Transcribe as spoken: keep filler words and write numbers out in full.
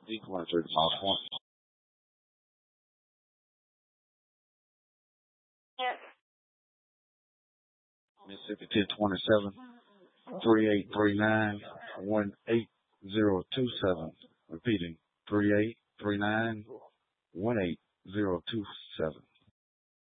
D one thirty miles point. Yes. Mississippi ten twenty-seven, three eight three nine, one eight zero two seven. Repeating, three eight three nine, one eight zero two seven.